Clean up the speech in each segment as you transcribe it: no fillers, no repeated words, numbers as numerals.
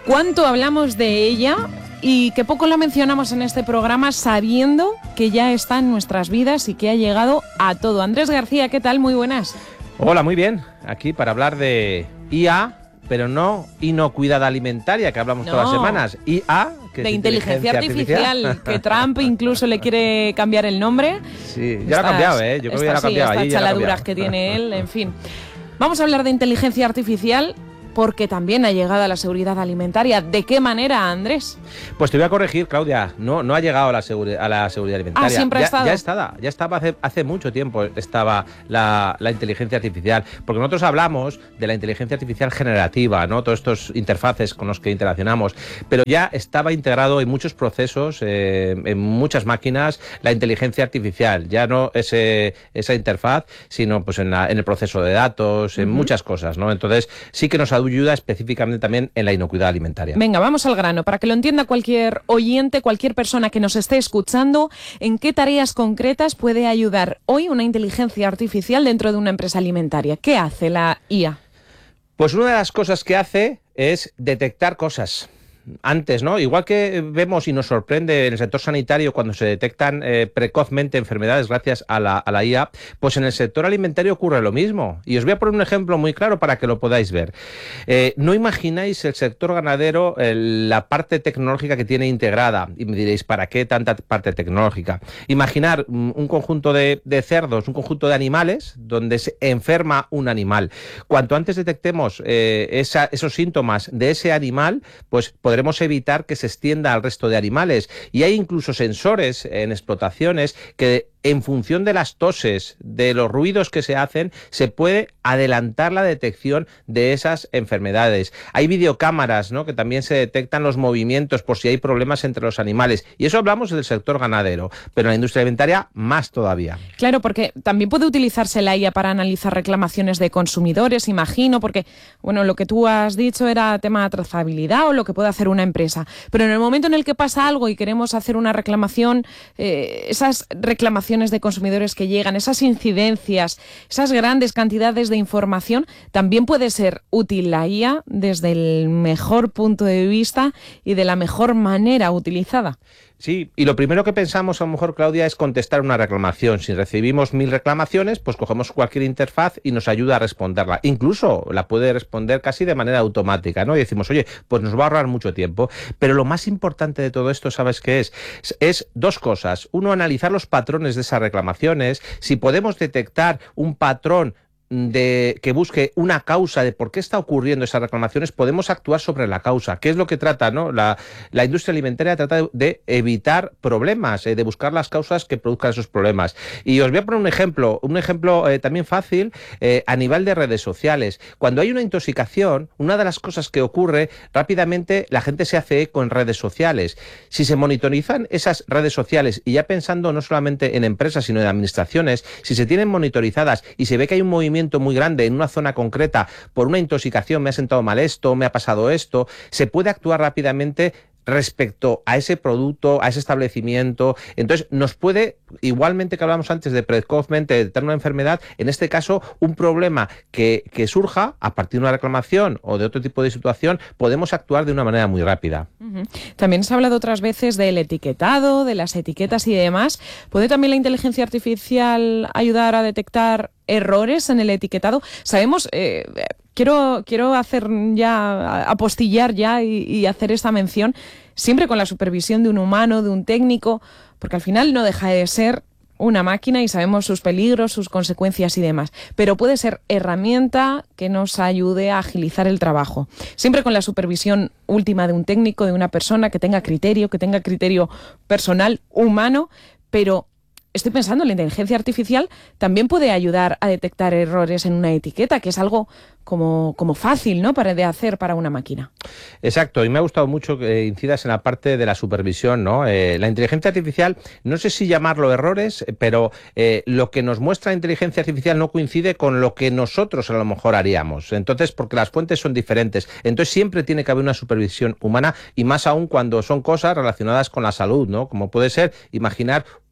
¿Cuánto hablamos de ella y qué poco la mencionamos en este programa, sabiendo que ya está en nuestras vidas y que ha llegado a todo? Andrés García, ¿qué tal? Muy buenas. Hola, muy bien. Aquí para hablar de IA, pero no inocuidad alimentaria, que hablamos todas las semanas. IA, que de es inteligencia artificial, que Trump incluso le quiere cambiar el nombre. Sí, ya lo ha cambiado, ¿eh? Yo creo que ya lo ha cambiado. Estas chaladuras que tiene él, en fin. Vamos a hablar de inteligencia artificial, porque también ha llegado a la seguridad alimentaria. ¿De qué manera, Andrés? Pues te voy a corregir, Claudia. No ha llegado a la seguridad alimentaria. Siempre ha estado. Ya estaba hace mucho tiempo estaba la inteligencia artificial. Porque nosotros hablamos de la inteligencia artificial generativa, ¿no? Todos estos interfaces con los que interaccionamos. Pero ya estaba integrado en muchos procesos, en muchas máquinas, la inteligencia artificial. Ya no esa interfaz, sino pues en el proceso de datos, en muchas cosas, ¿no? Entonces sí que nos ayuda específicamente también en la inocuidad alimentaria. Venga, vamos al grano, para que lo entienda cualquier oyente, cualquier persona que nos esté escuchando. ¿En qué tareas concretas puede ayudar hoy una inteligencia artificial dentro de una empresa alimentaria? ¿Qué hace la IA? Pues una de las cosas que hace es detectar cosas. Antes, ¿no? Igual que vemos y nos sorprende en el sector sanitario cuando se detectan precozmente enfermedades gracias a la IA, pues en el sector alimentario ocurre lo mismo. Y os voy a poner un ejemplo muy claro para que lo podáis ver. No imagináis el sector ganadero, la parte tecnológica que tiene integrada. Y me diréis, ¿para qué tanta parte tecnológica? Imaginar un conjunto de cerdos, un conjunto de animales donde se enferma un animal. Cuanto antes detectemos esos síntomas de ese animal, pues podremos evitar que se extienda al resto de animales. Y hay incluso sensores en explotaciones que, en función de las toses, de los ruidos que se hacen, se puede adelantar la detección de esas enfermedades. Hay videocámaras, ¿no?, que también se detectan los movimientos por si hay problemas entre los animales. Y eso hablamos del sector ganadero, pero en la industria alimentaria más todavía. Claro, porque también puede utilizarse la IA para analizar reclamaciones de consumidores, imagino, porque bueno, lo que tú has dicho era tema de trazabilidad o lo que puede hacer una empresa. Pero en el momento en el que pasa algo y queremos hacer una reclamación, esas reclamaciones de consumidores que llegan, esas incidencias, esas grandes cantidades de información, también puede ser útil la IA desde el mejor punto de vista y de la mejor manera utilizada. Sí, y lo primero que pensamos a lo mejor, Claudia, es contestar una reclamación. Si recibimos 1000 reclamaciones, pues cogemos cualquier interfaz y nos ayuda a responderla. Incluso la puede responder casi de manera automática, ¿no? Y decimos, oye, pues nos va a ahorrar mucho tiempo. Pero lo más importante de todo esto, ¿sabes qué es? Es dos cosas. Uno, analizar los patrones de esas reclamaciones. Si podemos detectar un patrón que busque una causa de por qué está ocurriendo esas reclamaciones, podemos actuar sobre la causa. ¿Qué es lo que trata, no? La industria alimentaria trata de evitar problemas, de buscar las causas que produzcan esos problemas. Y os voy a poner un ejemplo también fácil a nivel de redes sociales. Cuando hay una intoxicación, una de las cosas que ocurre rápidamente, la gente se hace eco en redes sociales. Si se monitorizan esas redes sociales, y ya pensando no solamente en empresas, sino en administraciones, si se tienen monitorizadas y se ve que hay un movimiento muy grande en una zona concreta por una intoxicación, me ha sentado mal esto, me ha pasado esto, se puede actuar rápidamente respecto a ese producto, a ese establecimiento. Entonces nos puede, igualmente que hablamos antes de precozmente detectar una enfermedad, en este caso un problema que surja a partir de una reclamación o de otro tipo de situación, podemos actuar de una manera muy rápida. También se ha hablado otras veces del etiquetado, de las etiquetas y demás. ¿Puede también la inteligencia artificial ayudar a detectar errores en el etiquetado? Sabemos, quiero hacer ya, apostillar ya y hacer esta mención, siempre con la supervisión de un humano, de un técnico, porque al final no deja de ser una máquina y sabemos sus peligros, sus consecuencias y demás, pero puede ser herramienta que nos ayude a agilizar el trabajo, siempre con la supervisión última de un técnico, de una persona que tenga criterio personal, humano, pero estoy pensando, la inteligencia artificial también puede ayudar a detectar errores en una etiqueta, que es algo como fácil, ¿no?, de hacer para una máquina. Exacto, y me ha gustado mucho que incidas en la parte de la supervisión, ¿no? La inteligencia artificial, no sé si llamarlo errores, pero lo que nos muestra la inteligencia artificial no coincide con lo que nosotros a lo mejor haríamos. Entonces, porque las fuentes son diferentes. Entonces, siempre tiene que haber una supervisión humana, y más aún cuando son cosas relacionadas con la salud, ¿no? Como puede ser, imaginar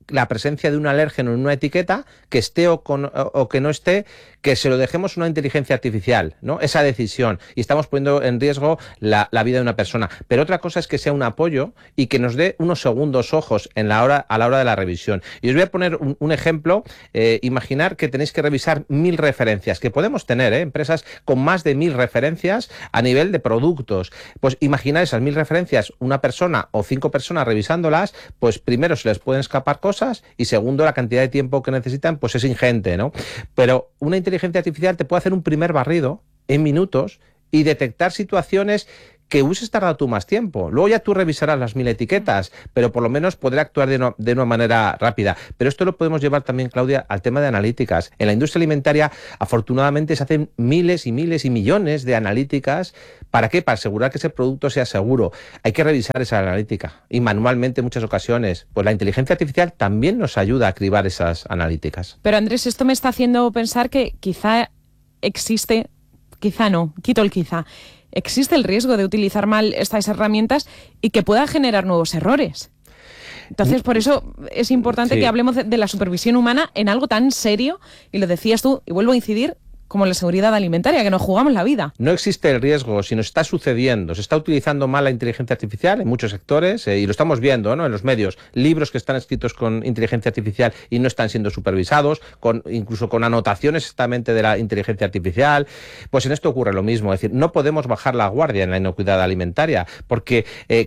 la presencia de un alérgeno en una etiqueta, que esté o que no esté, que se lo dejemos a una inteligencia artificial, ¿no? Esa decisión. Y estamos poniendo en riesgo la vida de una persona. Pero otra cosa es que sea un apoyo y que nos dé unos segundos ojos a la hora de la revisión. Y os voy a poner un ejemplo. Imaginar que tenéis que revisar 1000 referencias, que podemos tener, empresas con más de 1000 referencias a nivel de productos. Pues imaginar esas 1000 referencias, una persona o 5 personas revisándolas, pues primero se les pueden escapar cosas y segundo, la cantidad de tiempo que necesitan pues es ingente, ¿no? Pero una inteligencia artificial te puede hacer un primer barrido en minutos y detectar situaciones que hubieses tardado tú más tiempo. Luego ya tú revisarás las 1000 etiquetas, pero por lo menos podrá actuar de una manera rápida. Pero esto lo podemos llevar también, Claudia, al tema de analíticas. En la industria alimentaria, afortunadamente, se hacen miles y miles y millones de analíticas. ¿Para qué? Para asegurar que ese producto sea seguro. Hay que revisar esa analítica. Y manualmente en muchas ocasiones. Pues la inteligencia artificial también nos ayuda a cribar esas analíticas. Pero Andrés, esto me está haciendo pensar que quizá existe, quizá no, quito el quizá, existe el riesgo de utilizar mal estas herramientas y que pueda generar nuevos errores. Entonces, por eso es importante que hablemos de la supervisión humana en algo tan serio, y lo decías tú, y vuelvo a incidir, como la seguridad alimentaria, que nos jugamos la vida. No existe el riesgo, sino está sucediendo. Se está utilizando mal la inteligencia artificial en muchos sectores y lo estamos viendo, ¿no? En los medios. Libros que están escritos con inteligencia artificial y no están siendo supervisados, incluso con anotaciones exactamente de la inteligencia artificial. Pues en esto ocurre lo mismo. Es decir, no podemos bajar la guardia en la inocuidad alimentaria porque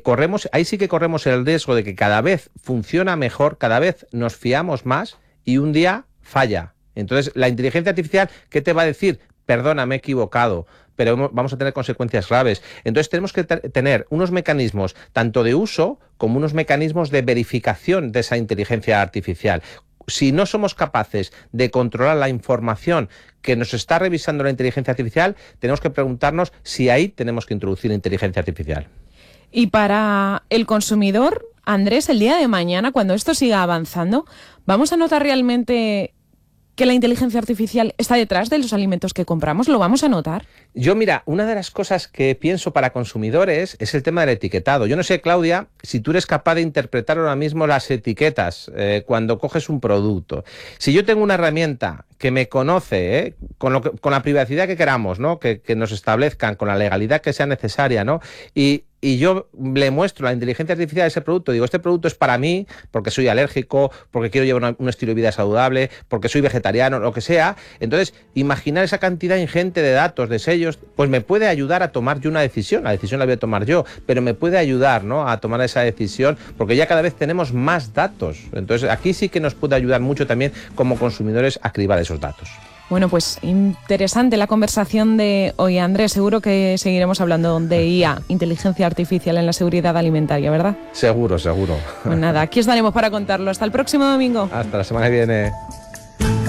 ahí sí que corremos el riesgo de que cada vez funciona mejor, cada vez nos fiamos más y un día falla. Entonces, la inteligencia artificial, ¿qué te va a decir? Perdona, me he equivocado, pero vamos a tener consecuencias graves. Entonces, tenemos que tener unos mecanismos tanto de uso como unos mecanismos de verificación de esa inteligencia artificial. Si no somos capaces de controlar la información que nos está revisando la inteligencia artificial, tenemos que preguntarnos si ahí tenemos que introducir inteligencia artificial. Y para el consumidor, Andrés, el día de mañana, cuando esto siga avanzando, ¿vamos a notar realmente que la inteligencia artificial está detrás de los alimentos que compramos? ¿Lo vamos a notar? Yo, mira, una de las cosas que pienso para consumidores es el tema del etiquetado. Yo no sé, Claudia, si tú eres capaz de interpretar ahora mismo las etiquetas cuando coges un producto. Si yo tengo una herramienta que me conoce, con la privacidad que queramos, ¿no? Que nos establezcan, con la legalidad que sea necesaria, ¿no? Y yo le muestro la inteligencia artificial de ese producto, digo, este producto es para mí porque soy alérgico, porque quiero llevar un estilo de vida saludable, porque soy vegetariano, lo que sea. Entonces, imaginar esa cantidad ingente de datos, de sellos, pues me puede ayudar a tomar yo una decisión. La decisión la voy a tomar yo, pero me puede ayudar, ¿no?, a tomar esa decisión, porque ya cada vez tenemos más datos. Entonces, aquí sí que nos puede ayudar mucho también como consumidores a cribar esos datos. Bueno, pues interesante la conversación de hoy, Andrés. Seguro que seguiremos hablando de IA, inteligencia artificial en la seguridad alimentaria, ¿verdad? Seguro, seguro. Pues nada, aquí estaremos para contarlo. Hasta el próximo domingo. Hasta la semana que viene.